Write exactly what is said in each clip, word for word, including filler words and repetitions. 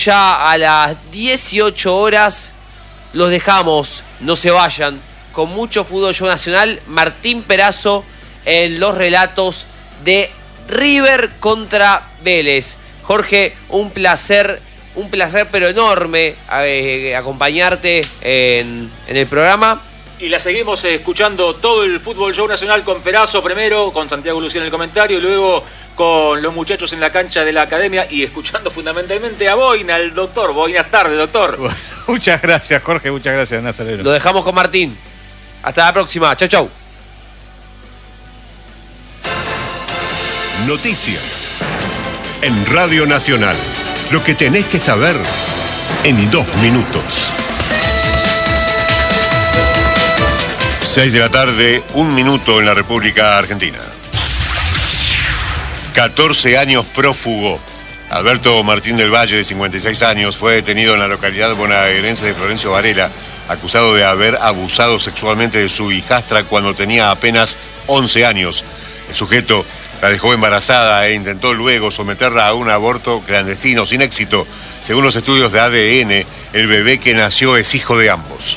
Ya a las dieciocho horas los dejamos, no se vayan, con mucho fútbol show nacional. Martín Perazo en los relatos de River contra Vélez. Jorge, un placer, un placer pero enorme eh, acompañarte en, en el programa. Y la seguimos escuchando todo el fútbol show nacional con Perazo primero, con Santiago Lucía en el comentario, y luego con los muchachos en la cancha de la academia y escuchando fundamentalmente a Boina, el doctor. Buenas tardes, doctor. Bueno, muchas gracias, Jorge, muchas gracias, Nazareno. Lo dejamos con Martín. Hasta la próxima. Chau, chau. Noticias en Radio Nacional. Lo que tenés que saber en dos minutos. seis de la tarde, un minuto en la República Argentina. catorce años prófugo. Alberto Martín del Valle, de cincuenta y seis años, fue detenido en la localidad bonaerense de Florencio Varela, acusado de haber abusado sexualmente de su hijastra cuando tenía apenas once años. El sujeto la dejó embarazada e intentó luego someterla a un aborto clandestino sin éxito. Según los estudios de A D N, el bebé que nació es hijo de ambos.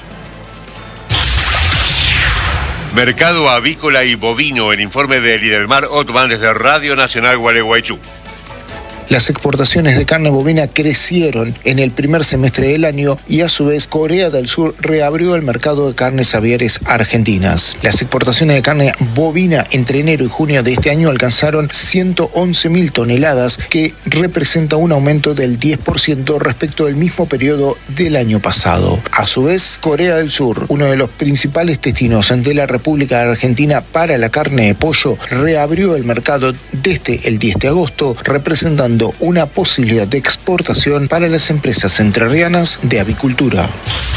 Mercado avícola y bovino, el informe de Lidelmar Ottman desde Radio Nacional Gualeguaychú. Las exportaciones de carne bovina crecieron en el primer semestre del año y a su vez Corea del Sur reabrió el mercado de carnes aviares argentinas. Las exportaciones de carne bovina entre enero y junio de este año alcanzaron ciento once mil toneladas, que representa un aumento del diez por ciento respecto del mismo periodo del año pasado. A su vez, Corea del Sur, uno de los principales destinos de la República Argentina para la carne de pollo, reabrió el mercado desde el diez de agosto, representando una posibilidad de exportación para las empresas entrerrianas de avicultura.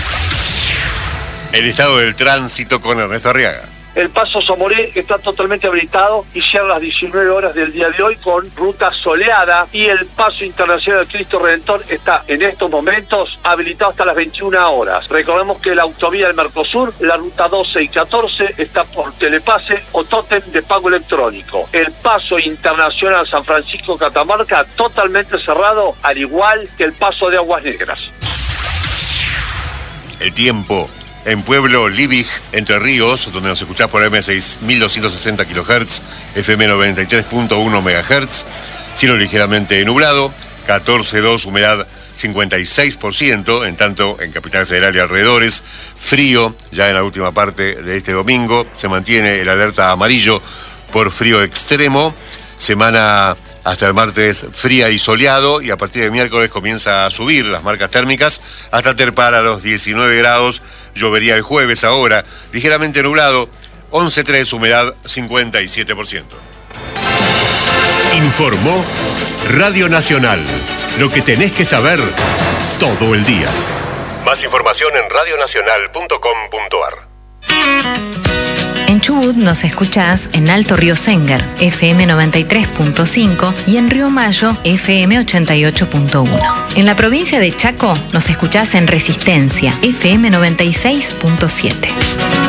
El estado del tránsito con Ernesto Arriaga. El paso Zamoré está totalmente habilitado y cierra a las diecinueve horas del día de hoy con ruta soleada, y el paso internacional del Cristo Redentor está en estos momentos habilitado hasta las veintiuna horas. Recordemos que la autovía del Mercosur, la ruta doce y catorce, está por telepase o tótem de pago electrónico. El paso internacional San Francisco Catamarca totalmente cerrado, al igual que el paso de Aguas Negras. El tiempo. En Pueblo Liebig, Entre Ríos, donde nos escuchás por M seis mil doscientos sesenta kilohertz, F M noventa y tres punto uno megahertz, cielo ligeramente nublado, catorce coma dos, humedad cincuenta y seis por ciento, en tanto en Capital Federal y alrededores, frío, ya en la última parte de este domingo, se mantiene el alerta amarillo por frío extremo, semana hasta el martes fría y soleado, y a partir de miércoles comienza a subir las marcas térmicas hasta trepar a los diecinueve grados. Llovería el jueves ahora, ligeramente nublado, once coma tres, humedad cincuenta y siete por ciento. Informó Radio Nacional. Lo que tenés que saber todo el día. Más información en radio nacional punto com punto a r. En Chubut nos escuchás en Alto Río Senguer, F M noventa y tres punto cinco, y en Río Mayo, F M ochenta y ocho punto uno. En la provincia de Chaco nos escuchás en Resistencia, F M noventa y seis punto siete.